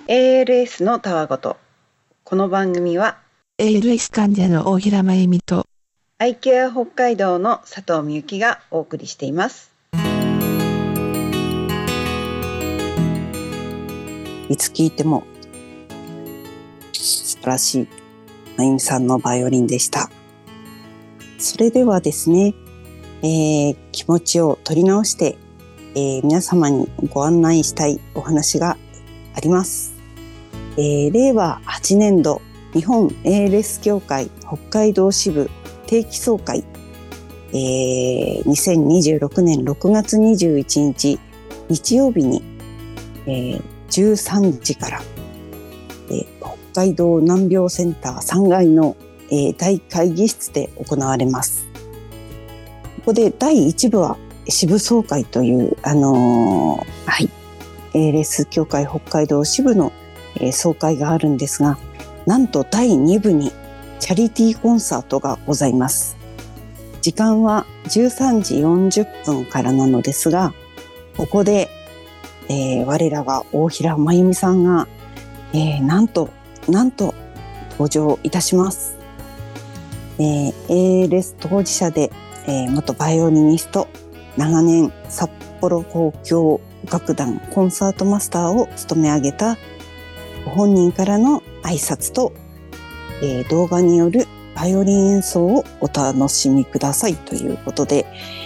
ALS のたわごと。この番組は ALS 患者の大平真由美とアイケア北海道の佐藤美由紀がお送りしています。 いつ聴いても素晴らしい真由美さんのバイオリンでした。それではですね、気持ちを取り直して、皆様にご案内したいお話があります。令和8年度日本 ALS 協会北海道支部定期総会、2026年6月21日日曜日に、13時から、北海道難病センター3階の、大会議室で行われます。ここで第1部は支部総会という、ALS 協会北海道支部の、総会があるんですが、なんと第2部にチャリティーコンサートがございます。時間は13時40分からなのですが、ここで、我らが大平真由美さんが、なんと登場いたします。ALS 当事者で、元バイオリニスト、長年札幌交響楽団コンサートマスターを務め上げたご本人からの挨拶と、動画によるバイオリン演奏をお楽しみくださいということで、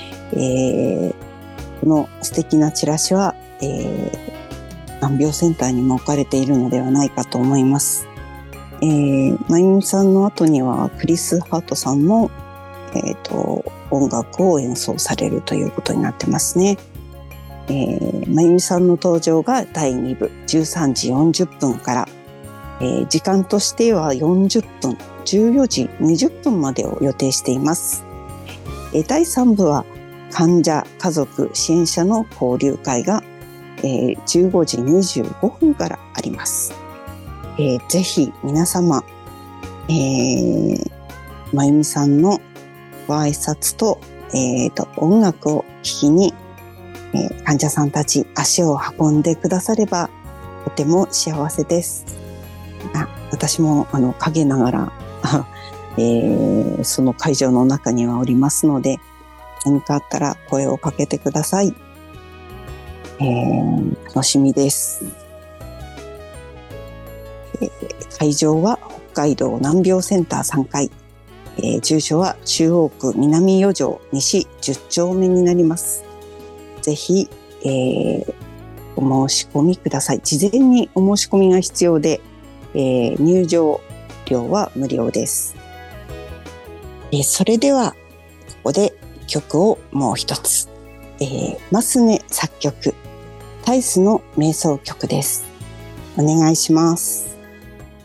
この素敵なチラシは、難病センターにも置かれているのではないかと思います。真由美さんの後にはクリス・ハートさんも、音楽を演奏されるということになってますね。真由美さんの登場が第2部13時40分から、時間としては40分14時20分までを予定しています。第3部は患者家族支援者の交流会が、15時25分からあります。ぜひ皆様、真由美さんのご挨拶と、音楽を聴きに、患者さんたち足を運んでくださればとても幸せです。私も陰ながら、その会場の中にはおりますので、何かあったら声をかけてください。楽しみです。会場は北海道難病センター3階、住所は中央区南4条西10丁目になります。ぜひ、お申し込みください。事前にお申し込みが必要で、入場料は無料です。それではここで曲をもう一つ、マスネ作曲タイスの瞑想曲です。お願いします。